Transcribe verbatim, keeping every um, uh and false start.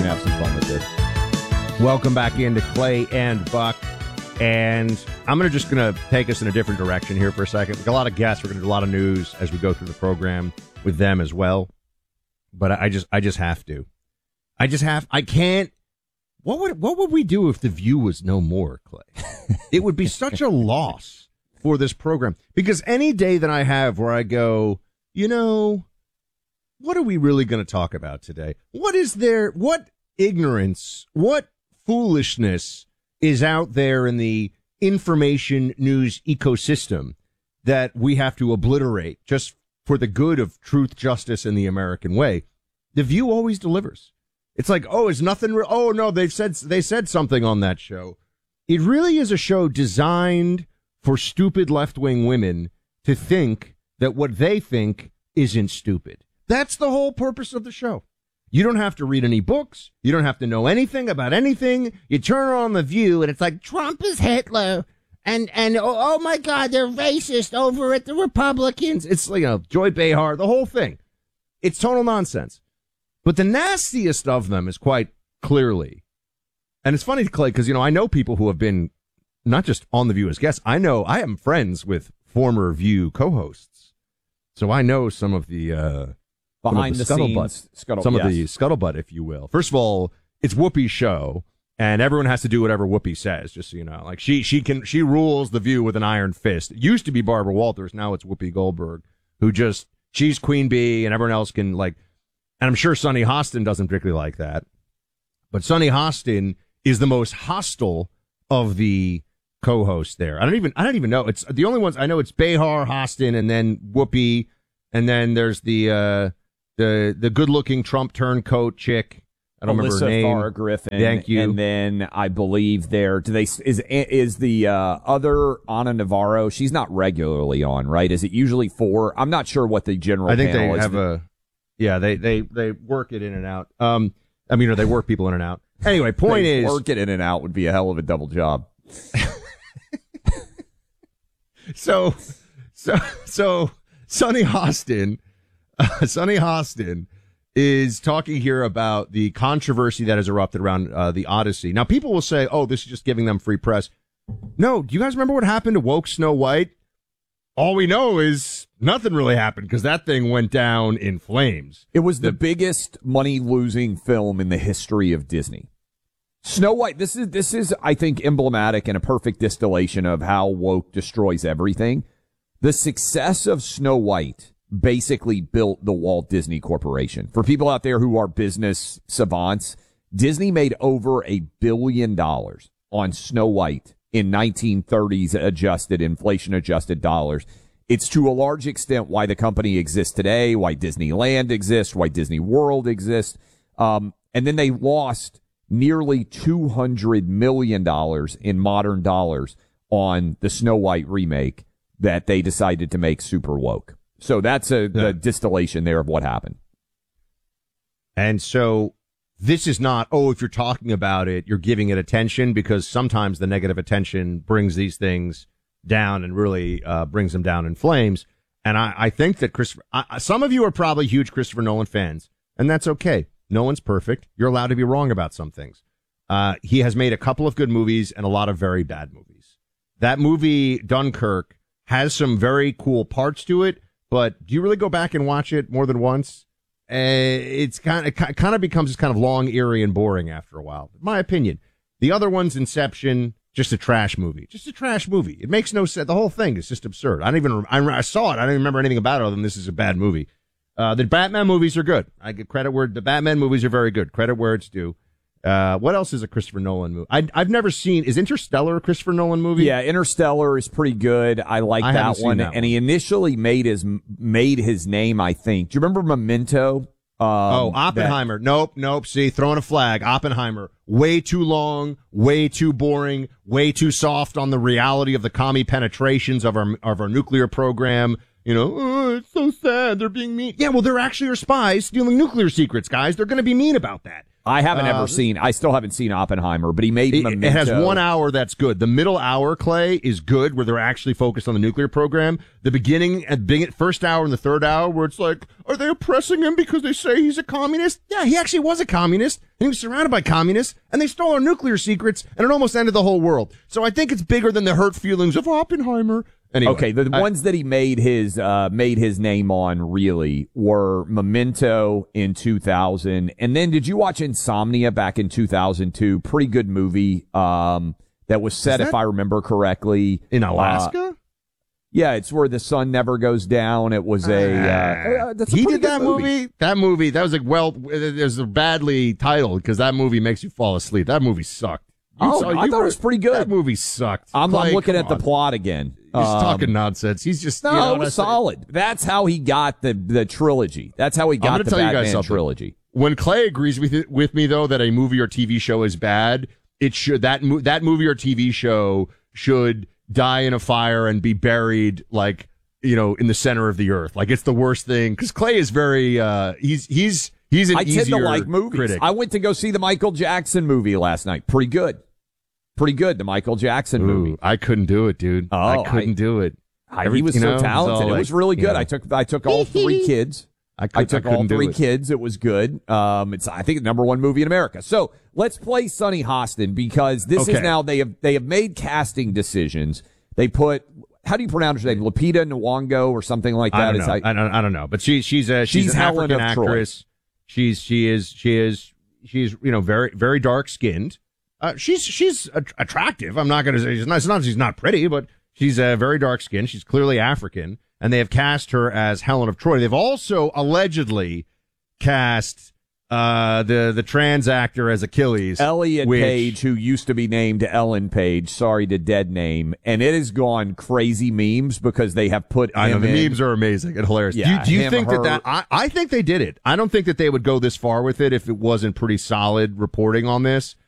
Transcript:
to have some fun with this. Welcome back into Clay and Buck. And I'm gonna just going to take us in a different direction here for a second. We've got a lot of guests. We're going to do a lot of news as we go through the program with them as well. But I just I just have to. I just have I can't. What would what would we do if The View was no more, Clay? It would be such a loss for this program. Because any day that I have where I go, you know, what are we really going to talk about today? What is there? What ignorance? What foolishness is out there in the information news ecosystem that we have to obliterate just for the good of truth, justice, and the American way? The View always delivers. It's like, oh, it's nothing. Re- oh, no, they've said they said something on that show. It really is a show designed for stupid left-wing women to think that what they think isn't stupid. That's the whole purpose of the show. You don't have to read any books. You don't have to know anything about anything. You turn on The View, and it's like, Trump is Hitler. And, and oh, oh, my God, they're racist over at the Republicans. It's, you know, Joy Behar, the whole thing. It's total nonsense. But the nastiest of them is quite clearly, and it's funny, Clay, because, you know, I know people who have been not just on The View as guests. I know I am friends with former View co-hosts. So I know some of the, uh, behind some of the, the scenes, scuttle, some yes. of the scuttlebutt, if you will. First of all, it's Whoopi's show, and everyone has to do whatever Whoopi says, just so you know. Like, she, she can, she rules The View with an iron fist. It used to be Barbara Walters. Now it's Whoopi Goldberg, who just, she's Queen Bee, and everyone else can, like, and I'm sure Sonny Hostin doesn't particularly like that. But Sonny Hostin is the most hostile of the co-hosts there. I don't even I don't even know. It's the only ones I know. It's Behar, Hostin, and then Whoopi, and then there's the uh, the the good-looking Trump turncoat chick. I don't Alyssa remember her name. Farah Griffin. Thank you. And then I believe there. Do they is is the uh, other Ana Navarro? She's not regularly on, right? Is it usually four? I'm not sure what the general. I think panel they is. have a. Yeah, they, they, they work it in and out. Um, I mean, or they work people in and out. Anyway, point they is, work it in and out would be a hell of a double job. so, so, so, Sonny Hostin, uh, Sonny Hostin is talking here about the controversy that has erupted around uh, the Odyssey. Now, people will say, "Oh, this is just giving them free press." No, do you guys remember what happened to woke Snow White? All we know is nothing really happened because that thing went down in flames. It was the, the biggest money-losing film in the history of Disney. Snow White, this is, this is, I think, emblematic and a perfect distillation of how woke destroys everything. The success of Snow White basically built the Walt Disney Corporation. For people out there who are business savants, Disney made over a billion dollars on Snow White in nineteen thirties adjusted, inflation adjusted dollars. It's to a large extent why the company exists today, why Disneyland exists, why Disney World exists. Um, and then they lost nearly two hundred million dollars in modern dollars on the Snow White remake that they decided to make super woke. So that's a, the distillation there of what happened. And so this is not, oh, if you're talking about it, you're giving it attention, because sometimes the negative attention brings these things down and really uh, brings them down in flames. And I, I think that Chris, I, some of you are probably huge Christopher Nolan fans, and that's okay. No one's perfect. You're allowed to be wrong about some things. Uh, he has made a couple of good movies and a lot of very bad movies. That movie, Dunkirk, has some very cool parts to it, but do you really go back and watch it more than once? Uh, it's kind of, it kind of becomes just kind of long, eerie, and boring after a while. In my opinion. The other one's Inception, just a trash movie. Just a trash movie. It makes no sense. The whole thing is just absurd. I don't even, I, I saw it. I don't even remember anything about it other than this is a bad movie. Uh, the Batman movies are good. I give credit where, the Batman movies are very good. Credit where it's due. Uh, what else is a Christopher Nolan movie? I, I've never seen, is Interstellar a Christopher Nolan movie? Yeah, Interstellar is pretty good. I like I that one. that and one. he initially made his, made his name, I think. Do you remember Memento? Um, oh, Oppenheimer. That, nope, nope. See, throwing a flag. Oppenheimer. Way too long, way too boring, way too soft on the reality of the commie penetrations of our, of our nuclear program. You know, oh, it's so sad. They're being mean. Yeah, well, they're actually our spies stealing nuclear secrets, guys. They're going to be mean about that. I haven't Uh, ever seen. I still haven't seen Oppenheimer, but he made It, Memento. it has one hour that's good. The middle hour, Clay, is good, where they're actually focused on the nuclear program. The beginning, at beginning, first hour and the third hour, where it's like, are they oppressing him because they say he's a communist? Yeah, he actually was a communist, and he was surrounded by communists, and they stole our nuclear secrets, and it almost ended the whole world. So I think it's bigger than the hurt feelings of Oppenheimer. Anyway, Okay, the I- ones that he made his uh, made his name on really were Memento in two thousand, and then did you watch Insomnia back in two thousand two? Pretty good movie um, that was set, that if I remember correctly, in uh, Alaska. yeah, it's where the sun never goes down. It was a uh, uh, that's a he pretty did that good movie. That movie, that was like, well, there's a badly titled because that movie makes you fall asleep. That movie sucked. You Oh, saw- I you thought were- it was pretty good. That movie sucked. I'm, Clay, I'm looking come at the on. plot again. He's Um, talking nonsense. He's just No, you know, it was that's- solid. That's how he got the the trilogy. That's how he I'm got gonna the tell you Batman guys something. trilogy. When Clay agrees with it, with me though that a movie or T V show is bad, it should that mo- that movie or T V show should die in a fire and be buried like you know in the center of the earth. Like it's the worst thing because Clay is very uh he's he's he's an I tend to easier like movies. critic. I went to go see the Michael Jackson movie last night. Pretty good. Pretty good, the Michael Jackson Ooh, movie. I couldn't do it, dude. Oh, I couldn't I- do it. I, Every- he was you so know, it's talented. all It was like, really you good. know. I took I took all three kids. I, could, I took I all couldn't do three it. kids. It was good. Um, it's I think the number one movie in America. So let's play Sonny Hostin because this is Okay. now they have they have made casting decisions. They put how do you pronounce her name? Lupita Nyong'o or something like that. I don't Is know. how- I don't. I don't know. But she she's a she's, She's an Helen African of Troy. actress. She's she is she is she's you know very very dark skinned. Uh, she's she's a- attractive. I'm not going to say she's not. It's not she's not pretty, but she's uh, very dark skinned. She's clearly African, and they have cast her as Helen of Troy. They've also allegedly cast uh, the the trans actor as Achilles, Elliot which- Page, who used to be named Ellen Page, sorry to dead name, and it has gone crazy memes because they have put I know him the in. memes are amazing and hilarious. Yeah, do you, do you him, think her- that that I, I think they did it. I don't think that they would go this far with it if it wasn't pretty solid reporting on this.